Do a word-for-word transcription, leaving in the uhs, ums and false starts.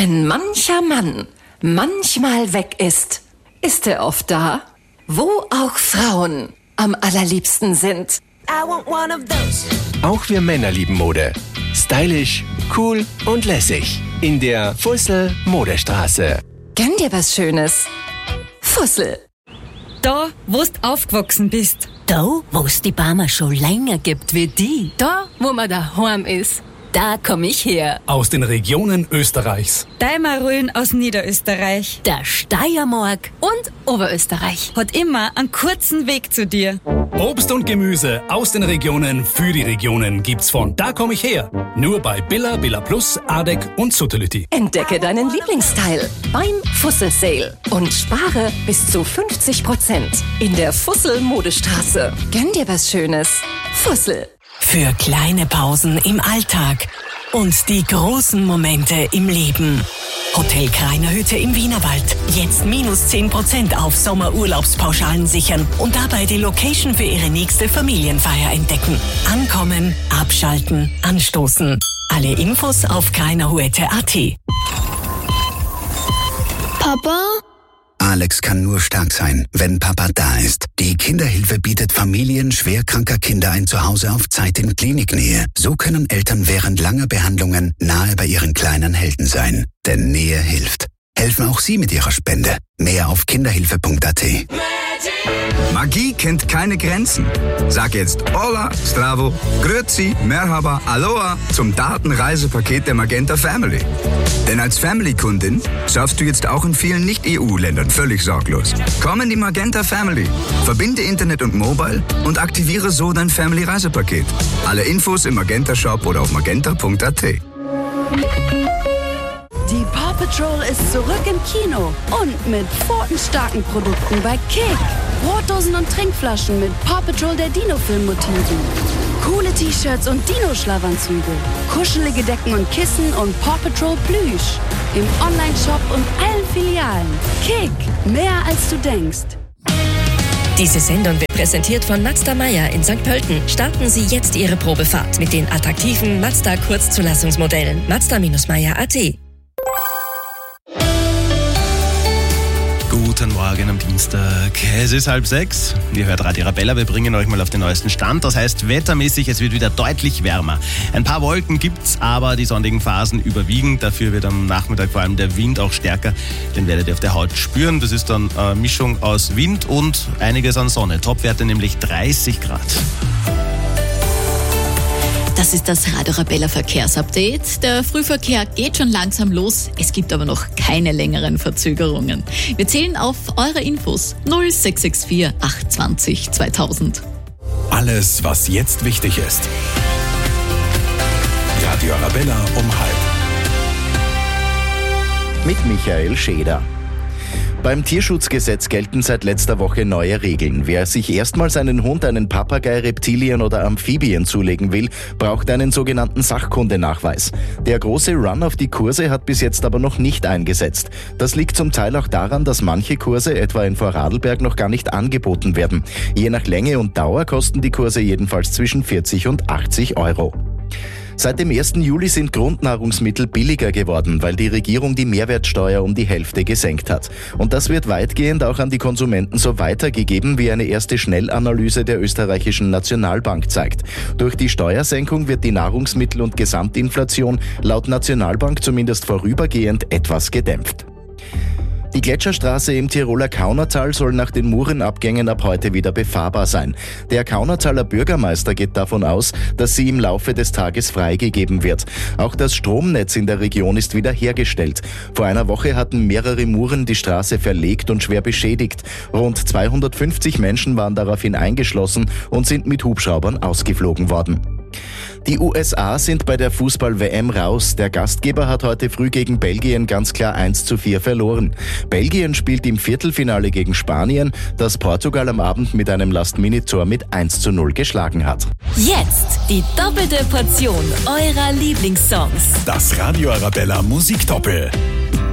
Wenn mancher Mann manchmal weg ist, ist er oft da, wo auch Frauen am allerliebsten sind. I want one of those. Auch wir Männer lieben Mode. Stylisch, cool und lässig. In der Fussel Modestraße. Gönn dir was Schönes. Fussel. Da, wo du aufgewachsen bist. Da, wo es die Barmer schon länger gibt wie die. Da, wo man daheim ist. Da komm ich her. Aus den Regionen Österreichs. Deimarön aus Niederösterreich. Der Steiermark. Und Oberösterreich. Hat immer einen kurzen Weg zu dir. Obst und Gemüse aus den Regionen für die Regionen gibt's von Da komm ich her. Nur bei Billa, Billa Plus, Adek und Suttility. Entdecke deinen Lieblingsteil beim Fussel Sale und spare bis zu fünfzig Prozent in der Fussel Modestraße. Gönn dir was Schönes. Fussel. Für kleine Pausen im Alltag und die großen Momente im Leben. Hotel Krainer Hütte im Wienerwald. Jetzt minus zehn Prozent auf Sommerurlaubspauschalen sichern und dabei die Location für Ihre nächste Familienfeier entdecken. Ankommen, abschalten, anstoßen. Alle Infos auf krainerhuete punkt at. Papa? Alex kann nur stark sein, wenn Papa da ist. Die Kinderhilfe bietet Familien schwerkranker Kinder ein Zuhause auf Zeit in Kliniknähe. So können Eltern während langer Behandlungen nahe bei ihren kleinen Helden sein. Denn Nähe hilft. Helfen auch Sie mit Ihrer Spende. Mehr auf kinderhilfe punkt at. Magie kennt keine Grenzen. Sag jetzt Hola, Stravo, Grüezi, Merhaba, Aloha zum Datenreisepaket der Magenta Family. Denn als Family-Kundin surfst du jetzt auch in vielen Nicht-E U-Ländern völlig sorglos. Komm in die Magenta Family. Verbinde Internet und Mobile und aktiviere so dein Family-Reisepaket. Alle Infos im Magenta-Shop oder auf magenta punkt at. Die Paw Patrol ist zurück im Kino und mit pfotenstarken Produkten bei Kick. Brotdosen und Trinkflaschen mit Paw Patrol der Dino-Film-Motiven. Coole T-Shirts und Dino-Schlafanzüge. Kuschelige Decken und Kissen und Paw Patrol Plüsch. Im Online-Shop und allen Filialen. Kick, mehr als du denkst. Diese Sendung wird präsentiert von Mazda Meier in Sankt Pölten. Starten Sie jetzt Ihre Probefahrt mit den attraktiven Mazda Kurzzulassungsmodellen. Mazda Meier punkt at. Guten Morgen am Dienstag. Es ist halb sechs. Ihr hört Radio Arabella. Wir bringen euch mal auf den neuesten Stand. Das heißt, wettermäßig, es wird wieder deutlich wärmer. Ein paar Wolken gibt's, aber die sonnigen Phasen überwiegen. Dafür wird am Nachmittag vor allem der Wind auch stärker. Den werdet ihr auf der Haut spüren. Das ist dann eine Mischung aus Wind und einiges an Sonne. Topwerte nämlich dreißig Grad. Das ist das Radio Arabella Verkehrsupdate. Der Frühverkehr geht schon langsam los. Es gibt aber noch keine längeren Verzögerungen. Wir zählen auf eure Infos null sechs sechs vier acht zwei null zweitausend. Alles, was jetzt wichtig ist. Radio Arabella um halb. Mit Michael Scheder. Beim Tierschutzgesetz gelten seit letzter Woche neue Regeln. Wer sich erstmals einen Hund, einen Papagei, Reptilien oder Amphibien zulegen will, braucht einen sogenannten Sachkundenachweis. Der große Run auf die Kurse hat bis jetzt aber noch nicht eingesetzt. Das liegt zum Teil auch daran, dass manche Kurse, etwa in Vorarlberg, noch gar nicht angeboten werden. Je nach Länge und Dauer kosten die Kurse jedenfalls zwischen vierzig und achtzig Euro. Seit dem ersten Juli sind Grundnahrungsmittel billiger geworden, weil die Regierung die Mehrwertsteuer um die Hälfte gesenkt hat. Und das wird weitgehend auch an die Konsumenten so weitergegeben, wie eine erste Schnellanalyse der österreichischen Nationalbank zeigt. Durch die Steuersenkung wird die Nahrungsmittel- und Gesamtinflation laut Nationalbank zumindest vorübergehend etwas gedämpft. Die Gletscherstraße im Tiroler Kaunertal soll nach den Murenabgängen ab heute wieder befahrbar sein. Der Kaunertaler Bürgermeister geht davon aus, dass sie im Laufe des Tages freigegeben wird. Auch das Stromnetz in der Region ist wieder hergestellt. Vor einer Woche hatten mehrere Muren die Straße verlegt und schwer beschädigt. Rund zweihundertfünfzig Menschen waren daraufhin eingeschlossen und sind mit Hubschraubern ausgeflogen worden. Die U S A sind bei der Fußball-W M raus. Der Gastgeber hat heute früh gegen Belgien ganz klar eins zu vier verloren. Belgien spielt im Viertelfinale gegen Spanien, das Portugal am Abend mit einem Last-Minute-Tor mit eins zu null geschlagen hat. Jetzt die doppelte Portion eurer Lieblingssongs. Das Radio Arabella Musikdoppel.